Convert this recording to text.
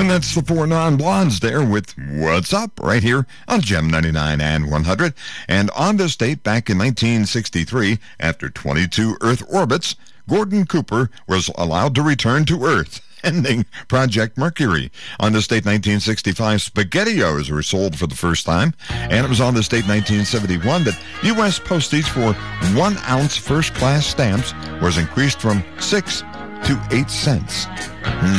And that's the four non-blondes there with What's Up right here on Gem 99 and 100. And on this date, back in 1963, after 22 Earth orbits, Gordon Cooper was allowed to return to Earth, ending Project Mercury. On this date, 1965, SpaghettiOs were sold for the first time. And it was on this date, 1971, that U.S. postage for 1 ounce first-class stamps was increased from 6 to 8 cents.